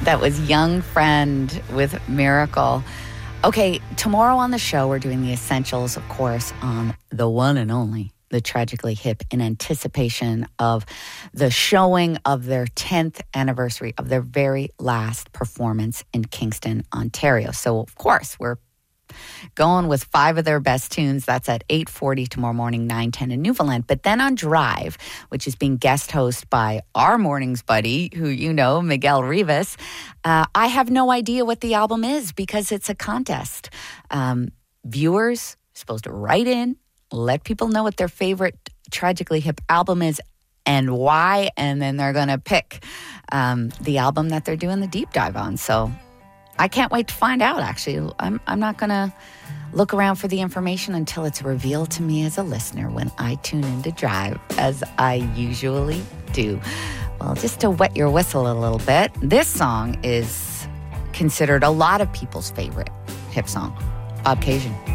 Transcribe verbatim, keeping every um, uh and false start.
That was Young Friend with Miracle. Okay, tomorrow on the show, we're doing the essentials, of course, on the one and only, the Tragically Hip, in anticipation of the showing of their tenth anniversary of their very last performance in Kingston, Ontario. So, of course, we're going with five of their best tunes. That's at eight forty tomorrow morning, nine ten in Newfoundland. But then on Drive, which is being guest hosted by our morning's buddy, who you know, Miguel Rivas, uh, I have no idea what the album is because it's a contest. Um, viewers are supposed to write in, let people know what their favorite Tragically Hip album is and why, and then they're going to pick um, the album that they're doing the deep dive on. So I can't wait to find out, actually. I'm I'm not going to look around for the information until it's revealed to me as a listener when I tune into Drive, as I usually do. Well, just to wet your whistle a little bit, this song is considered a lot of people's favorite hip song, Bob Cajun.